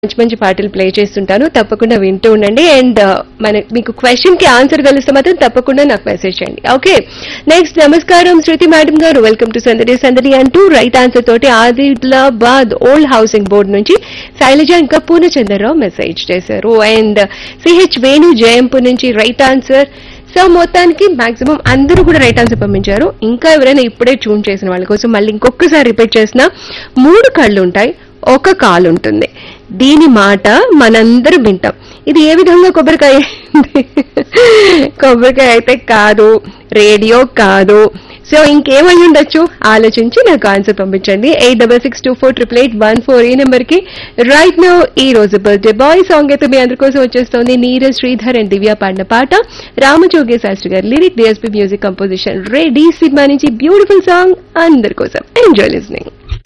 మంచి మంచి పాటలు ప్లే చేస్తుంటాను. తప్పకుండా వింటూ ఉండండి. అండ్ మీకు క్వశ్చన్ కి ఆన్సర్ కలిస్తే మాత్రం తప్పకుండా నాకు మెసేజ్ చేయండి. ఓకే, నెక్స్ట్ నమస్కారం శృతి మేడం గారు, వెల్కమ్ టు సందడి సందడి అంటూ రైట్ ఆన్సర్ తోటి ఆదిలాబాద్ ఓల్డ్ హౌసింగ్ బోర్డు నుంచి శైలజ ఇంకా పూర్ణచంద్రరావు మెసేజ్ చేశారు. అండ్ సిహెచ్ వేణు జయంపూర్ నుంచి రైట్ ఆన్సర్. సో మొత్తానికి మాక్సిమం అందరూ కూడా రైట్ ఆన్సర్ పంపించారు. ఇంకా ఎవరైనా ఇప్పుడే ట్యూన్ చేసిన వాళ్ళ కోసం మళ్ళీ ఇంకొకసారి రిపీట్ చేసిన 3 కళ్ళు ఉంటాయి, 1 కాలు ఉంటుంది. దీని మాట మనందరం వింటాం. ఇది ఏ విధంగా కొబ్బరికాయ? కొబ్బరికాయ అయితే కాదు, రేడియో కాదు. సో ఇంకేమై ఉండొచ్చు ఆలోచించి నాకు ఆన్సర్ పంపించండి. 8662488814 ఈ నెంబర్ కి. రైట్ నౌ ఈ రోజు బర్త్డే బాయ్ సాంగ్ అయితే మీ అందరి కోసం వచ్చేస్తోంది. నీరజ్ శ్రీధర్ అండ్ దివ్య పాడిన పాట, రామజోగే శాస్త్రి గారి lyric, DSP music composition, ready cinema నుంచి బ్యూటిఫుల్ సాంగ్ అందరి కోసం. Enjoy listening.